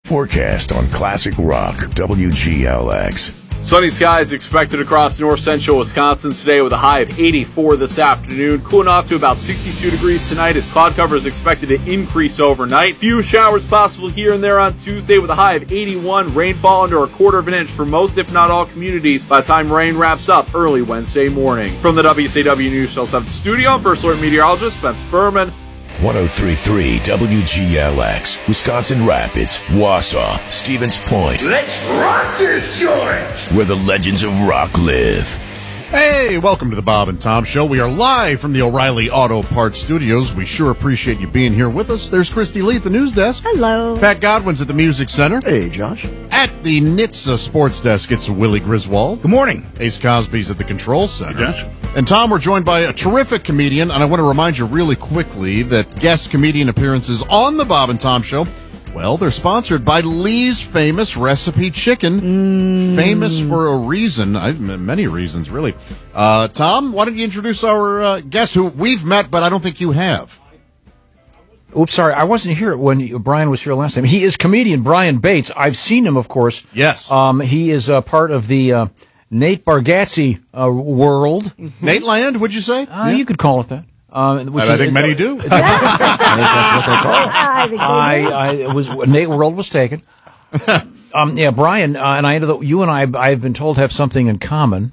Forecast on Classic Rock WGLX. Sunny skies expected across north central Wisconsin today with a high of 84 this afternoon. Cooling off to about 62 degrees tonight as cloud cover is expected to increase overnight. Few showers possible here and there on Tuesday with a high of 81. Rainfall under a quarter of an inch for most, if not all, communities by the time rain wraps up early Wednesday morning. From the WCW News Channel 7 studio, First Alert meteorologist Spence Furman. 103.3 WGLX, Wisconsin Rapids, Wausau, Stevens Point. Let's rock this joint! Where the legends of rock live. Hey, welcome to the Bob and Tom Show. We are live from the O'Reilly Auto Parts Studios. We sure appreciate you being here with us. There's Christy Lee at the news desk. Hello. Pat Godwin's at the Music Center. Hey, Josh. At the NHTSA Sports Desk, it's Willie Griswold. Good morning. Ace Cosby's at the Control Center. Josh. And Tom, we're joined by a terrific comedian, and I want to remind you really quickly that guest comedian appearances on the Bob and Tom Show, well, they're sponsored by Lee's Famous Recipe Chicken. Famous for a reason, many reasons, really. Tom, why don't you introduce our guest who we've met, but I don't think you have. Oops, sorry, I wasn't here when Brian was here last time. He is comedian Brian Bates. I've seen him, of course. Yes. He is part of the Nate Bargatze world. Nate Land, would you say? You could call it that. I think many do. I think that's what they call it. Nate World was taken. Yeah, Brian, and I know that you and I've been told have something in common.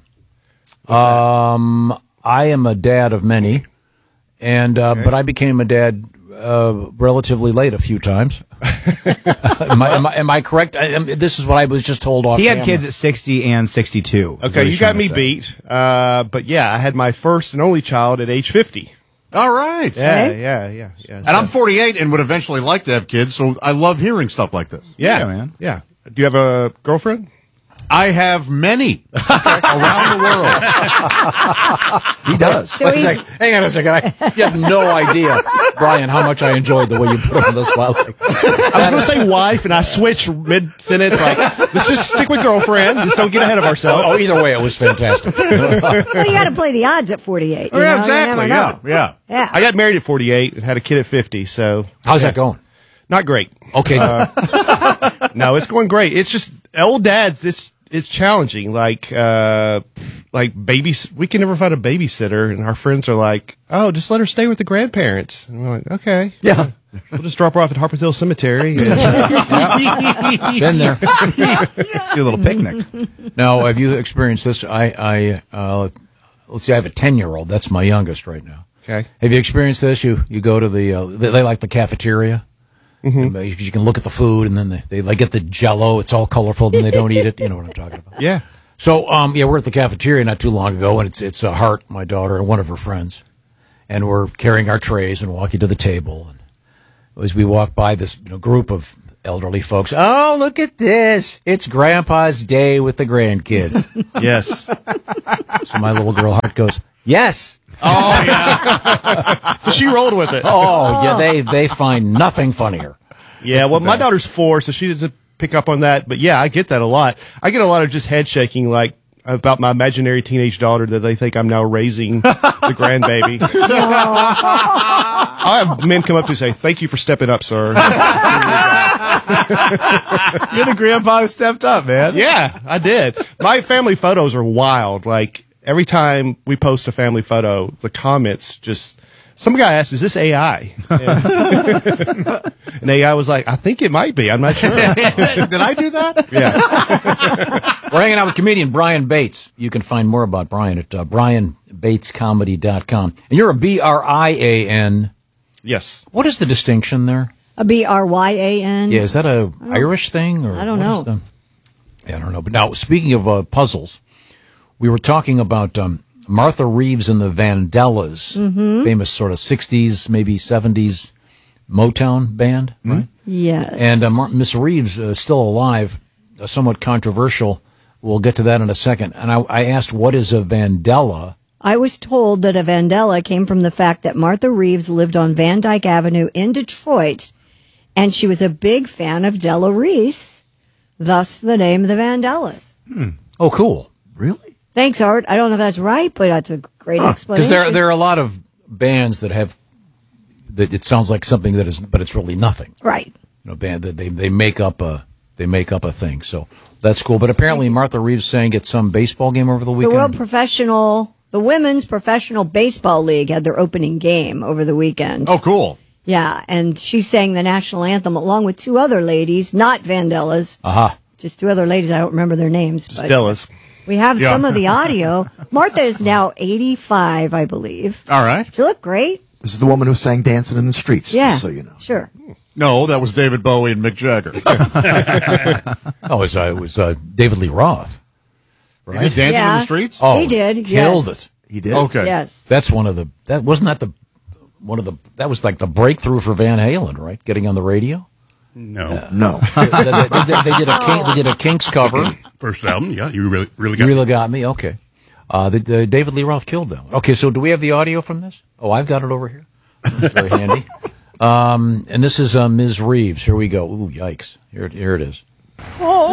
I am a dad of many, and but I became a dad relatively late a few times. Am I correct? This is what I was just told off. He had camera. kids at 60 and 62. Okay, you got me beat. But yeah, I had my first and only child at age 50. All right. Yeah. And I'm 48 and would eventually like to have kids, so I love hearing stuff like this. Yeah, man. Yeah. Do you have a girlfriend? I have many around the world. He does. So he's, Hang on a second. You have no idea, Brian, how much I enjoyed the way you put him on the spot. I was going to say wife, and I switched mid-sentence. Like, let's just stick with girlfriend. Just don't get ahead of ourselves. Oh, either way, it was fantastic. well, you got to play the odds at 48. You know? You Exactly. never know. Yeah. I got married at 48 and had a kid at 50, so. How's that going? Not great. Okay. No, it's going great. It's just, old dads, it's challenging. Like we can never find a babysitter, and our friends are like, "Oh, just let her stay with the grandparents." And we're like, "Okay, Yeah. we'll just drop her off at Harpeth Hill Cemetery." Been there. Do a little picnic. Now, have you experienced this? Let's see, I have a 10-year-old. That's my youngest right now. Okay. Have you experienced this? You go to they like the cafeteria. Mm-hmm. You can look at the food, and then they get the Jell-O. It's all colorful, and they don't eat it. You know what I'm talking about? Yeah. So, we're at the cafeteria not too long ago, and it's Hart, my daughter, and one of her friends, and we're carrying our trays and walking to the table. And as we walk by this group of elderly folks, oh, look at this! It's Grandpa's day with the grandkids. Yes. So my little girl Hart goes, yes. Oh, yeah. So she rolled with it. Oh, yeah, they find nothing funnier. Yeah, well, my daughter's 4, so she doesn't pick up on that. But yeah, I get that a lot. I get a lot of just head shaking, like about my imaginary teenage daughter that they think I'm now raising the grandbaby. I have men come up to me and say, "Thank you for stepping up, sir." You're the grandpa who stepped up, man. Yeah, I did. My family photos are wild. Like, every time we post a family photo, the comments just... Some guy asked, "Is this AI?" And AI was like, "I think it might be. I'm not sure." Did I do that? Yeah. We're hanging out with comedian Brian Bates. You can find more about Brian at brianbatescomedy.com. And you're a B-R-I-A-N. Yes. What is the distinction there? A B-R-Y-A-N. Yeah, is that a Irish thing? Or I don't know. I don't know. But now, speaking of puzzles, we were talking about Martha Reeves and the Vandellas, famous sort of 60s, maybe 70s Motown band, right? Yes. And Miss Reeves is still alive, somewhat controversial. We'll get to that in a second. And I asked, what is a Vandella? I was told that a Vandella came from the fact that Martha Reeves lived on Van Dyke Avenue in Detroit, and she was a big fan of Della Reese, thus the name the Vandellas. Oh, cool. Really? Thanks, Art. I don't know if that's right, but that's a great explanation. Because there are a lot of bands that have that it sounds like something that is, but it's really nothing. Right. Band that they make up a they make up a thing. So that's cool. But apparently Martha Reeves sang at some baseball game over the weekend. The Women's Professional Baseball League had their opening game over the weekend. Oh, cool. Yeah, and she sang the national anthem along with two other ladies, not Vandellas. Aha. Just two other ladies. I don't remember their names. Just Dellas. We have some of the audio. Martha is now 85, I believe. All right. She looked great. This is the woman who sang Dancing in the Streets, Yeah, just so you know. Sure. No, that was David Bowie and Mick Jagger. It was David Lee Roth. Right? He did Dancing in the Streets? Oh, he did. Killed Yes. it. He did? Okay. Yes. That's that was like the breakthrough for Van Halen, right? Getting on the radio. No. No. they did a Kinks cover. First album, yeah, you really got me. Okay. The David Lee Roth killed that one. Okay, so do we have the audio from this? Oh, I've got it over here. That's very handy. And this is Ms. Reeves. Here we go. Ooh, yikes. Here it is. Oh,